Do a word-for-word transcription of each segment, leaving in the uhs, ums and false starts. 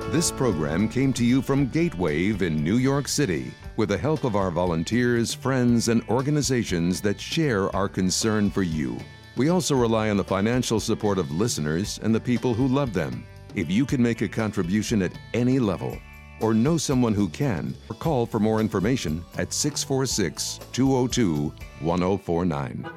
This program came to you from Gatewave in New York City with the help of our volunteers, friends, and organizations that share our concern for you. We also rely on the financial support of listeners and the people who love them. If you can make a contribution at any level or know someone who can, call for more information at six four six, two oh two, one oh four nine.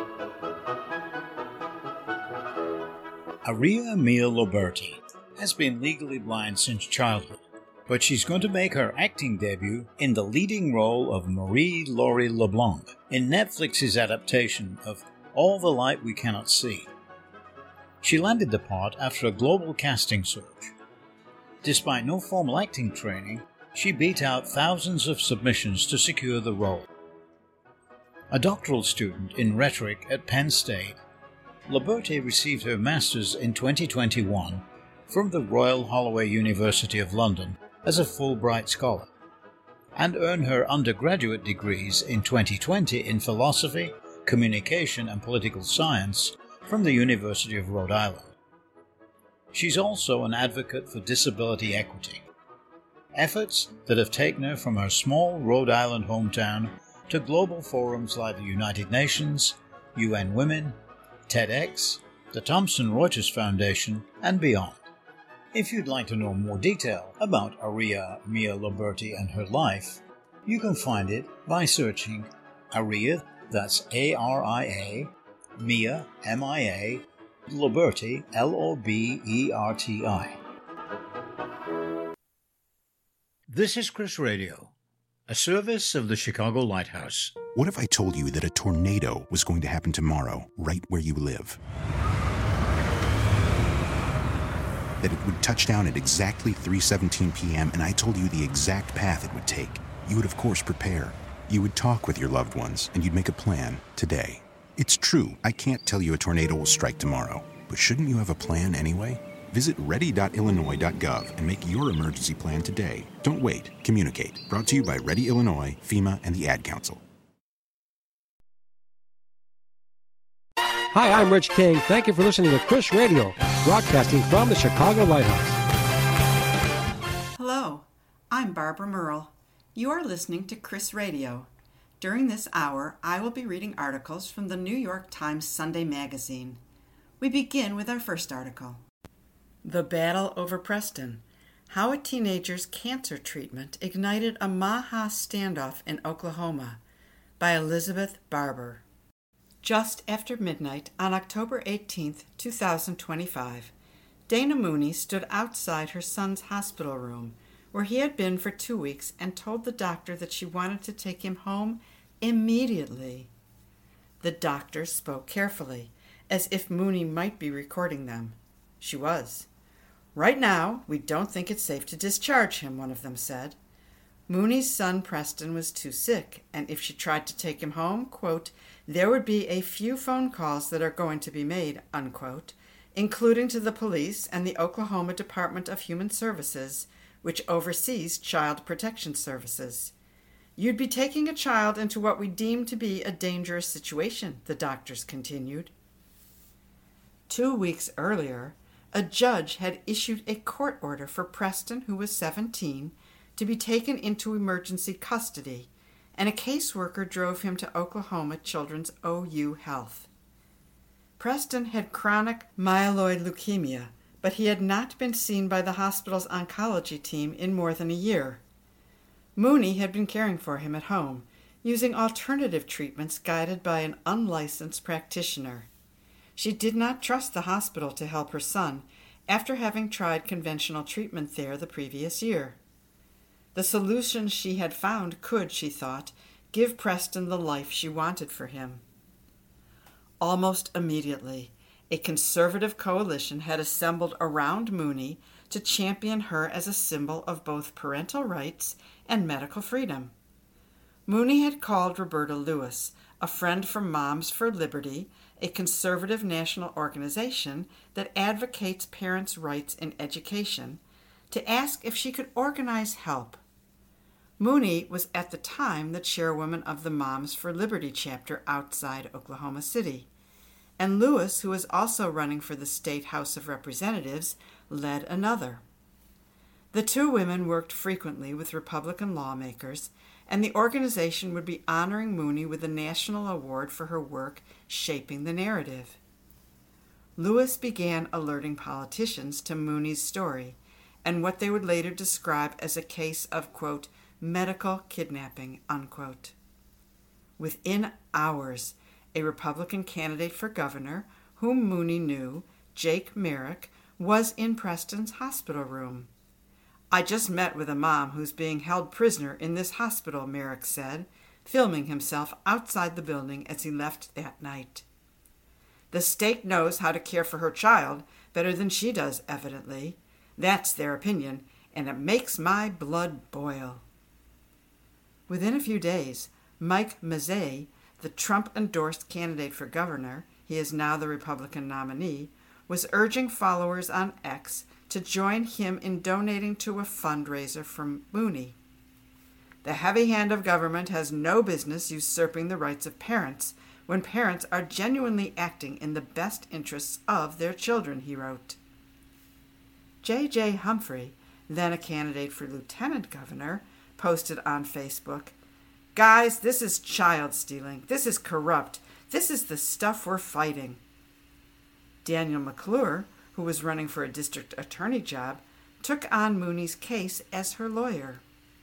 Aria Mia Loberti has been legally blind since childhood, but she's going to make her acting debut in the leading role of Marie-Laure LeBlanc in Netflix's adaptation of All the Light We Cannot See. She landed the part after a global casting search. Despite no formal acting training, she beat out thousands of submissions to secure the role. A doctoral student in rhetoric at Penn State, Loberti received her master's in twenty twenty-one from the Royal Holloway University of London as a Fulbright scholar, and earned her undergraduate degrees in twenty twenty in philosophy, communication and political science from the University of Rhode Island. She's also an advocate for disability equity, efforts that have taken her from her small Rhode Island hometown to global forums like the United Nations, U N Women, TEDx, the Thomson Reuters Foundation, and beyond. If you'd like to know more detail about Aria Mia Loberti and her life, you can find it by searching Aria, that's A R I A, Mia, M I A, Loberti, L O B E R T I. This is Chris Radio, a service of the Chicago Lighthouse. What if I told you that a tornado was going to happen tomorrow, right where you live? That it would touch down at exactly three seventeen p.m. and I told you the exact path it would take. You would, of course, prepare. You would talk with your loved ones, and you'd make a plan today. It's true, I can't tell you a tornado will strike tomorrow, but shouldn't you have a plan anyway? Visit ready dot illinois dot gov and make your emergency plan today. Don't wait. Communicate. Brought to you by Ready Illinois, FEMA, and the Ad Council. Hi, I'm Rich King. Thank you for listening to Chris Radio, broadcasting from the Chicago Lighthouse. Hello, I'm Barbara Merle. You are listening to Chris Radio. During this hour, I will be reading articles from the New York Times Sunday Magazine. We begin with our first article. The Battle Over Preston: How a Teenager's Cancer Treatment Ignited a Maha Standoff in Oklahoma, by Elizabeth Barber. Just after midnight on October eighteenth, two thousand twenty-five, Dana Mooney stood outside her son's hospital room, where he had been for two weeks, and told the doctor that she wanted to take him home immediately. The doctor spoke carefully, as if Mooney might be recording them. She was. Right now, we don't think it's safe to discharge him, one of them said. Mooney's son Preston was too sick, and if she tried to take him home, quote, there would be a few phone calls that are going to be made, unquote, including to the police and the Oklahoma Department of Human Services, which oversees child protection services. You'd be taking a child into what we deem to be a dangerous situation, the doctors continued. Two weeks earlier, a judge had issued a court order for Preston, who was seventeen, to be taken into emergency custody, and a caseworker drove him to Oklahoma Children's O U Health. Preston had chronic myeloid leukemia, but he had not been seen by the hospital's oncology team in more than a year. Mooney had been caring for him at home, using alternative treatments guided by an unlicensed practitioner. She did not trust the hospital to help her son after having tried conventional treatment there the previous year. The solution she had found could, she thought, give Preston the life she wanted for him. Almost immediately, a conservative coalition had assembled around Mooney to champion her as a symbol of both parental rights and medical freedom. Mooney had called Roberta Lewis, a friend from Moms for Liberty, a conservative national organization that advocates parents' rights in education, to ask if she could organize help. Mooney was at the time the chairwoman of the Moms for Liberty chapter outside Oklahoma City, and Lewis, who was also running for the State House of Representatives, led another. The two women worked frequently with Republican lawmakers, and the organization would be honoring Mooney with a national award for her work shaping the narrative. Lewis began alerting politicians to Mooney's story and what they would later describe as a case of, quote, medical kidnapping, unquote. Within hours, a Republican candidate for governor, whom Mooney knew, Jake Merrick, was in Preston's hospital room. "I just met with a mom who's being held prisoner in this hospital," Merrick said, filming himself outside the building as he left that night. "The state knows how to care for her child better than she does, evidently. That's their opinion, and it makes my blood boil." Within a few days, Mike Mazzei, the Trump-endorsed candidate for governor, he is now the Republican nominee, was urging followers on X to join him in donating to a fundraiser for Mooney. "The heavy hand of government has no business usurping the rights of parents when parents are genuinely acting in the best interests of their children," he wrote. J J Humphrey, then a candidate for lieutenant governor, posted on Facebook, "Guys, this is child stealing. This is corrupt. This is the stuff we're fighting." Daniel McClure, who was running for a district attorney job, took on Mooney's case as her lawyer.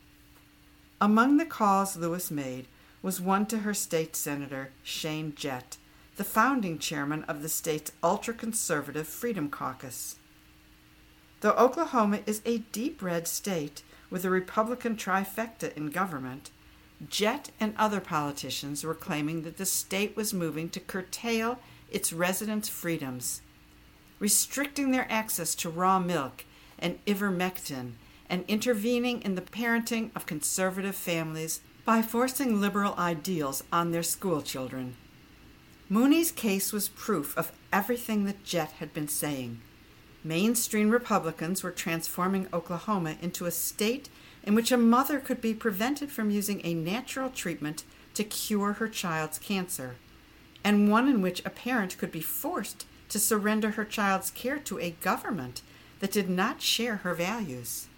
Among the calls Lewis made was one to her state senator, Shane Jett, the founding chairman of the state's ultra-conservative Freedom Caucus. Though Oklahoma is a deep red state with a Republican trifecta in government, Jett and other politicians were claiming that the state was moving to curtail its residents' freedoms, restricting their access to raw milk and ivermectin, and intervening in the parenting of conservative families by forcing liberal ideals on their school children. Mooney's case was proof of everything that Jett had been saying. Mainstream Republicans were transforming Oklahoma into a state in which a mother could be prevented from using a natural treatment to cure her child's cancer, and one in which a parent could be forced to surrender her child's care to a government that did not share her values.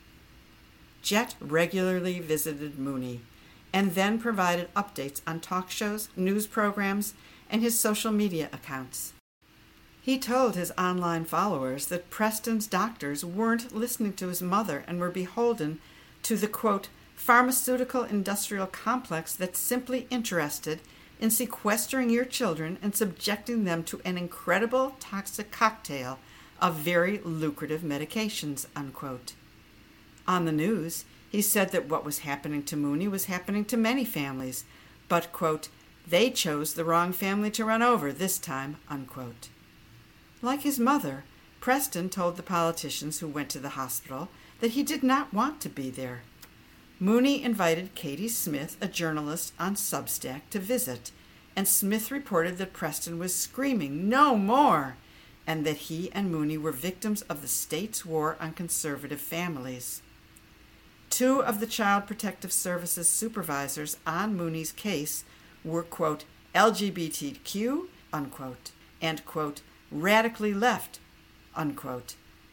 Jett regularly visited Mooney and then provided updates on talk shows, news programs, and his social media accounts. He told his online followers that Preston's doctors weren't listening to his mother and were beholden to the, quote, pharmaceutical industrial complex that's simply interested in sequestering your children and subjecting them to an incredible toxic cocktail of very lucrative medications, unquote. On the news, he said that what was happening to Mooney was happening to many families, but, quote, they chose the wrong family to run over this time, unquote. Like his mother, Preston told the politicians who went to the hospital that he did not want to be there. Mooney invited Katie Smith, a journalist on Substack, to visit, and Smith reported that Preston was screaming, "No more!" and that he and Mooney were victims of the state's war on conservative families. Two of the Child Protective Services supervisors on Mooney's case were, quote, L G B T Q, unquote, and, quote, radically left, unquote,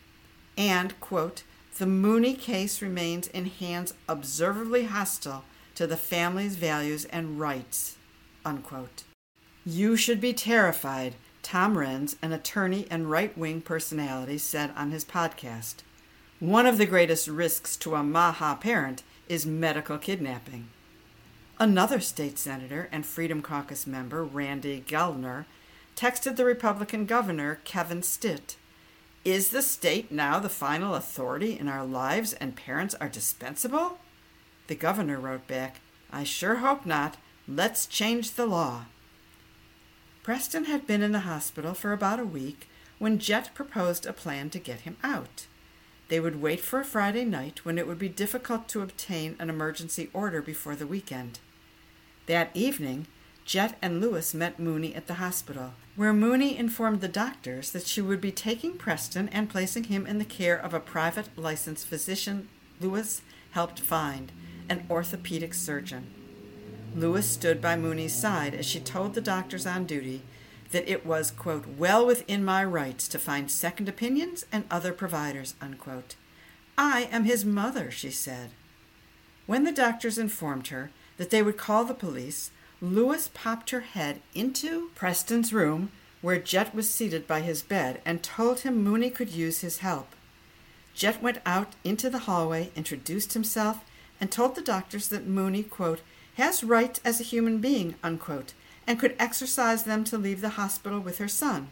and, quote, the Mooney case remains in hands observably hostile to the family's values and rights, unquote. You should be terrified, Tom Renz, an attorney and right-wing personality, said on his podcast. One of the greatest risks to a Maha parent is medical kidnapping. Another state senator and Freedom Caucus member, Randy Geldner, texted the Republican governor, Kevin Stitt, "Is the state now the final authority in our lives and parents are dispensable?" The governor wrote back, "I sure hope not. Let's change the law." Preston had been in the hospital for about a week when Jett proposed a plan to get him out. They would wait for a Friday night when it would be difficult to obtain an emergency order before the weekend. That evening, Jett and Lewis met Mooney at the hospital, where Mooney informed the doctors that she would be taking Preston and placing him in the care of a private licensed physician Lewis helped find, an orthopedic surgeon. Lewis stood by Mooney's side as she told the doctors on duty that it was, quote, well within my rights to find second opinions and other providers, unquote. I am his mother, she said. When the doctors informed her that they would call the police, Lois popped her head into Preston's room, where Jet was seated by his bed, and told him Mooney could use his help. Jet went out into the hallway, introduced himself, and told the doctors that Mooney, quote, has rights as a human being, unquote, and could exercise them to leave the hospital with her son.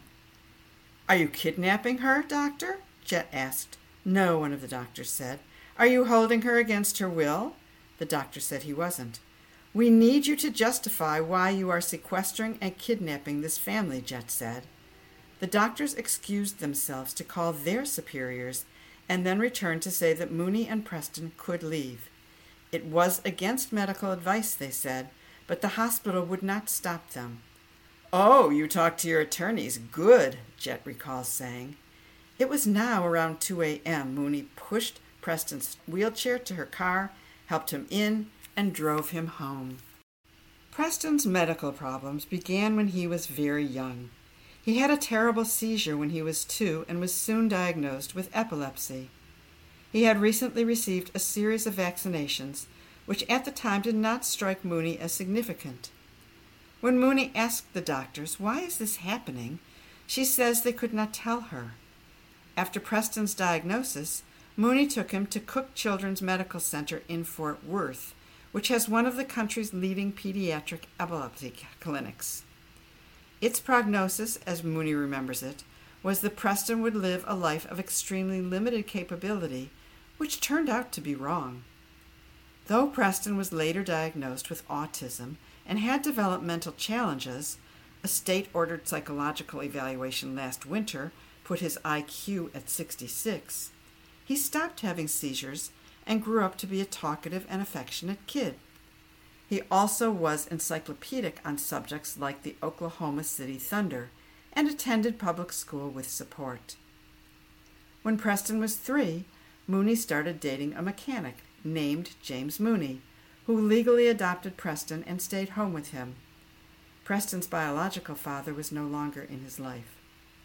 Are you kidnapping her, doctor? Jet asked. No, one of the doctors said. Are you holding her against her will? The doctor said he wasn't. We need you to justify why you are sequestering and kidnapping this family, Jet said. The doctors excused themselves to call their superiors and then returned to say that Mooney and Preston could leave. It was against medical advice, they said, but the hospital would not stop them. Oh, you talked to your attorneys. Good, Jet recalls saying. It was now around two a.m. Mooney pushed Preston's wheelchair to her car, helped him in, and drove him home. Preston's medical problems began when he was very young. He had a terrible seizure when he was two and was soon diagnosed with epilepsy. He had recently received a series of vaccinations, which at the time did not strike Mooney as significant. When Mooney asked the doctors, why is this happening, she says they could not tell her. After Preston's diagnosis, Mooney took him to Cook Children's Medical Center in Fort Worth, which has one of the country's leading pediatric epilepsy clinics. Its prognosis, as Mooney remembers it, was that Preston would live a life of extremely limited capability, which turned out to be wrong. Though Preston was later diagnosed with autism and had developmental challenges, a state-ordered psychological evaluation last winter put his I Q at sixty-six, he stopped having seizures and grew up to be a talkative and affectionate kid. He also was encyclopedic on subjects like the Oklahoma City Thunder and attended public school with support. When Preston was three, Mooney started dating a mechanic named James Mooney, who legally adopted Preston and stayed home with him. Preston's biological father was no longer in his life.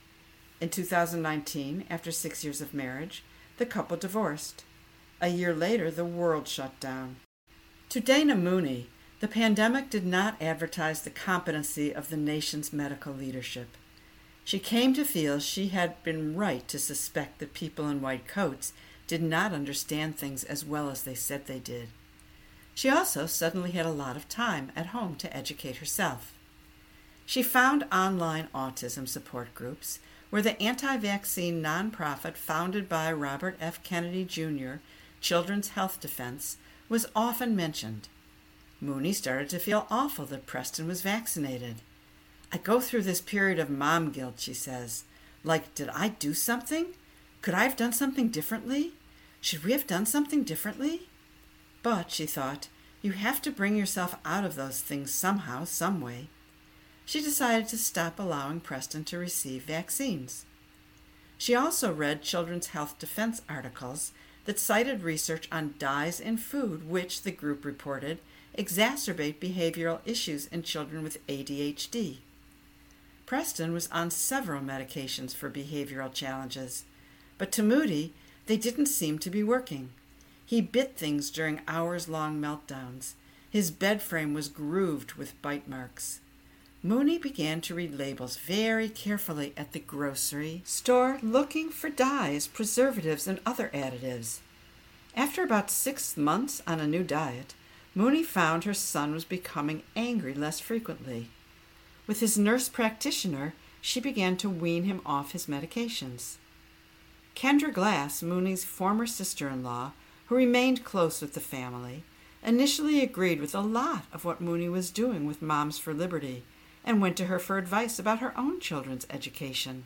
In two thousand nineteen, after six years of marriage, the couple divorced. A year later, the world shut down. To Dana Mooney, the pandemic did not advertise the competency of the nation's medical leadership. She came to feel she had been right to suspect that people in white coats did not understand things as well as they said they did. She also suddenly had a lot of time at home to educate herself. She found online autism support groups where the anti-vaccine nonprofit founded by Robert F. Kennedy Junior, Children's Health Defense, was often mentioned. Mooney started to feel awful that Preston was vaccinated. I go through this period of mom guilt, she says. Like, did I do something? Could I have done something differently? Should we have done something differently? But, she thought, you have to bring yourself out of those things somehow, some way. She decided to stop allowing Preston to receive vaccines. She also read Children's Health Defense articles that cited research on dyes in food, which, the group reported, exacerbate behavioral issues in children with A D H D. Preston was on several medications for behavioral challenges, but to Moody, they didn't seem to be working. He bit things during hours-long meltdowns. His bed frame was grooved with bite marks. Mooney began to read labels very carefully at the grocery store, looking for dyes, preservatives, and other additives. After about six months on a new diet, Mooney found her son was becoming angry less frequently. With his nurse practitioner, she began to wean him off his medications. Kendra Glass, Mooney's former sister-in-law, who remained close with the family, initially agreed with a lot of what Mooney was doing with Moms for Liberty, and went to her for advice about her own children's education.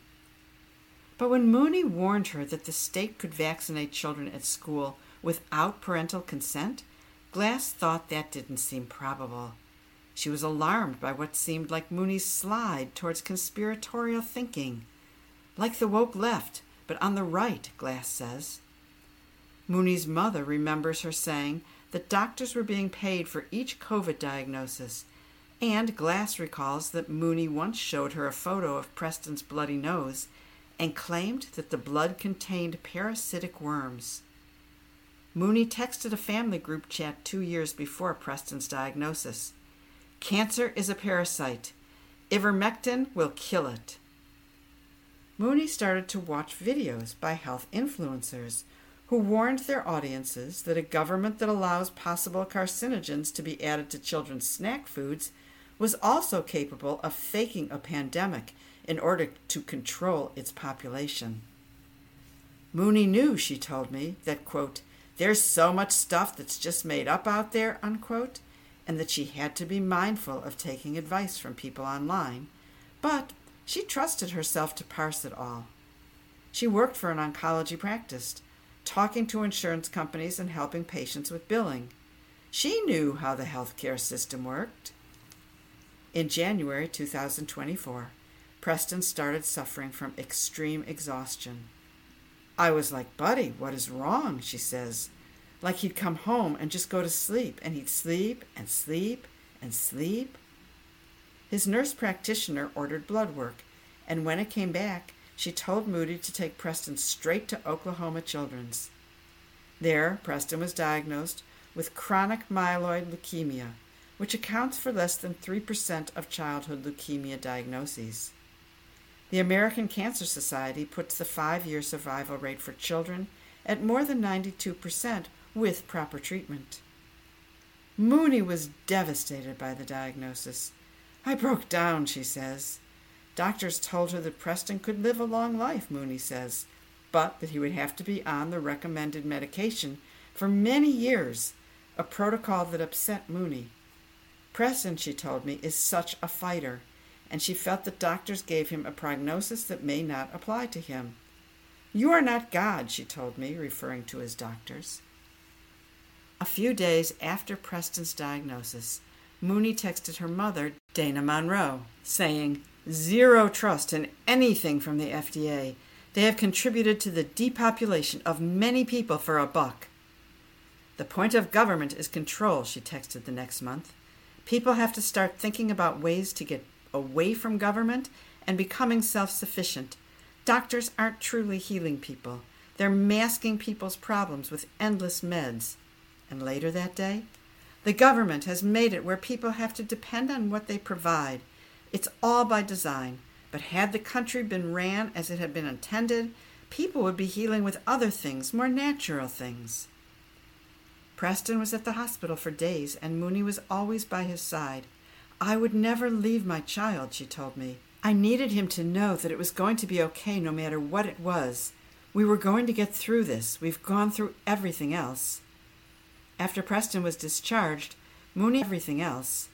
But when Mooney warned her that the state could vaccinate children at school without parental consent, Glass thought that didn't seem probable. She was alarmed by what seemed like Mooney's slide towards conspiratorial thinking. Like the woke left, but on the right, Glass says. Mooney's mother remembers her saying that doctors were being paid for each COVID diagnosis, and Glass recalls that Mooney once showed her a photo of Preston's bloody nose and claimed that the blood contained parasitic worms. Mooney texted a family group chat two years before Preston's diagnosis. Cancer is a parasite. Ivermectin will kill it. Mooney started to watch videos by health influencers who warned their audiences that a government that allows possible carcinogens to be added to children's snack foods was also capable of faking a pandemic in order to control its population. Mooney knew, she told me, that, quote, there's so much stuff that's just made up out there, unquote, and that she had to be mindful of taking advice from people online, but she trusted herself to parse it all. She worked for an oncology practice, talking to insurance companies and helping patients with billing. She knew how the healthcare system worked. In January two thousand twenty-four, Preston started suffering from extreme exhaustion. I was like, Buddy, what is wrong? She says. Like he'd come home and just go to sleep, and he'd sleep and sleep and sleep. His nurse practitioner ordered blood work, and when it came back, she told Mooney to take Preston straight to Oklahoma Children's. There, Preston was diagnosed with chronic myeloid leukemia, which accounts for less than three percent of childhood leukemia diagnoses. The American Cancer Society puts the five-year survival rate for children at more than ninety-two percent with proper treatment. Mooney was devastated by the diagnosis. I broke down, she says. Doctors told her that Preston could live a long life, Mooney says, but that he would have to be on the recommended medication for many years, a protocol that upset Mooney. Preston, she told me, is such a fighter, and she felt that doctors gave him a prognosis that may not apply to him. You are not God, she told me, referring to his doctors. A few days after Preston's diagnosis, Mooney texted her mother, Dana Monroe, saying, zero trust in anything from the F D A. They have contributed to the depopulation of many people for a buck. The point of government is control, she texted the next month. People have to start thinking about ways to get away from government and becoming self-sufficient. Doctors aren't truly healing people. They're masking people's problems with endless meds. And later that day, the government has made it where people have to depend on what they provide. It's all by design, but had the country been ran as it had been intended, people would be healing with other things, more natural things. Preston was at the hospital for days, and Mooney was always by his side. I would never leave my child, she told me. I needed him to know that it was going to be okay no matter what it was. We were going to get through this. We've gone through everything else. After Preston was discharged, Mooney everything else.